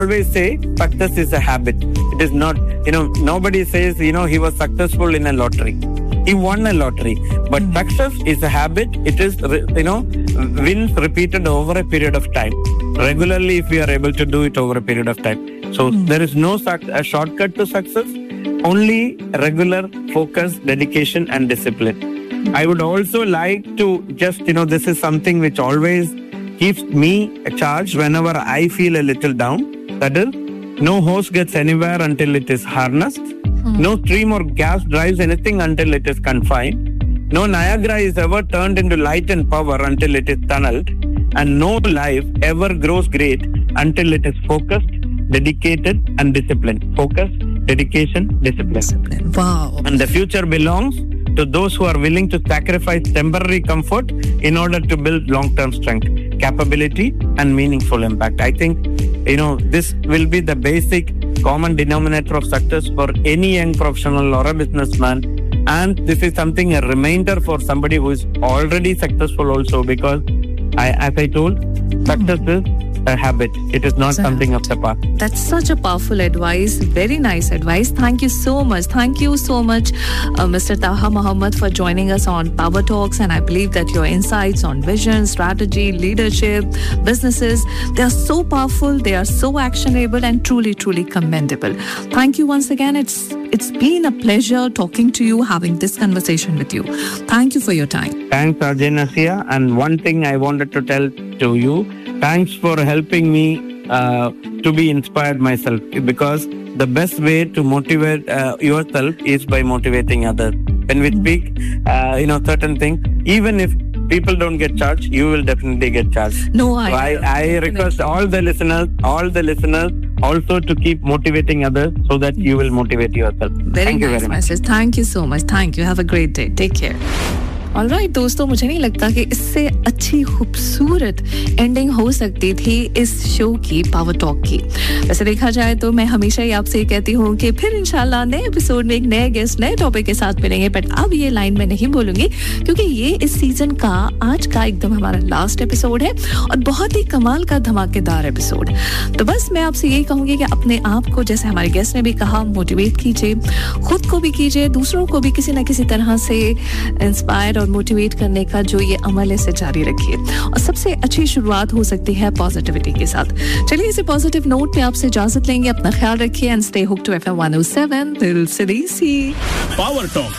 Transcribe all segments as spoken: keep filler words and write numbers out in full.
always say success is a habit. It is not, you know, nobody says, you know, he was successful in a lottery. He won a lottery. But mm. success is a habit. It is, you know, wins repeated over a period of time. Regularly, if we are able to do it over a period of time. So mm. there is no suc- a shortcut to success. Only regular focus, dedication and discipline. I would also like to just, you know, this is something which always keeps me charged whenever I feel a little down. That is, no horse gets anywhere until it is harnessed. Mm. No stream or gas drives anything until it is confined. No Niagara is ever turned into light and power until it is tunneled. And no life ever grows great until it is focused, dedicated and disciplined. Focus, dedication, discipline. Discipline. Wow. And the future belongs to those who are willing to sacrifice temporary comfort in order to build long-term strength, capability and meaningful impact. I think, you know, this will be the basic common denominator of success for any young professional or a businessman. And this is something, a reminder for somebody who is already successful also, because I, as I told, success mm. is a habit. It is not so, something of the past. That's such a powerful advice. Very nice advice. Thank you so much. Thank you so much, uh, Mister Taha Muhammad, for joining us on Power Talks. And I believe that your insights on vision, strategy, leadership, businesses, they are so powerful, they are so actionable and truly, truly commendable. Thank you once again. It's It's been a pleasure talking to you, having this conversation with you. Thank you for your time. Thanks, R J Nasia. And one thing I wanted to tell to you, thanks for helping me uh, to be inspired myself, because the best way to motivate uh, yourself is by motivating others. When we speak, uh, you know, certain things, even if people don't get charged, you will definitely get charged. No, I... So I, I request all the listeners, all the listeners also to keep motivating others so that you will motivate yourself. Very Thank nice you very message. much. Thank you so much. Thank you. Have a great day. Take care. Alright दोस्तों, मुझे नहीं लगता कि इससे अच्छी खूबसूरत ending हो सकती थी इस शो की, पावर टॉक की। वैसे देखा जाए तो मैं हमेशा ही आपसे कहती हूँ कि फिर इंशाल्लाह नए एपिसोड में एक नए गेस्ट, नए टॉपिक के साथ मिलेंगे, बट अब ये लाइन मैं नहीं बोलूंगी क्योंकि ये इस सीजन का आज का एकदम हमारा लास्ट एपिसोड है और बहुत ही कमाल का धमाकेदार एपिसोड। तो बस मैं आपसे यही कहूंगी कि अपने आप को, जैसे हमारे गेस्ट ने भी कहा, मोटिवेट कीजिए, खुद को भी कीजिए, दूसरों को भी किसी न किसी तरह से इंस्पायर और मोटिवेट करने का जो ये अमल है इसे जारी रखिए। और सबसे अच्छी शुरुआत हो सकती है पॉजिटिविटी के साथ। चलिए इसी पॉजिटिव नोट पे आपसे इजाजत लेंगे। अपना ख्याल रखिए and stay hooked to FM one O seven, दिल से देसी। पावर टॉक,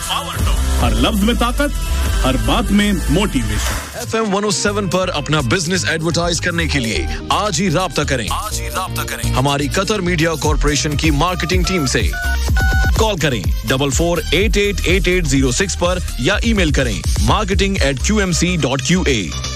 हर लफ्ज में ताकत, हर बात में motivation. FM one O seven पर अपना बिजनेस एडवर्टाइज करने के लिए आज ही राब्ता करें। आज ही राब्ता करें हमारी कतर मीडिया कॉर्पोरेशन की मार्केटिंग टीम से। कॉल करें double four eight eight eight eight zero six पर या ईमेल करें marketing eight Q M C dot Q A.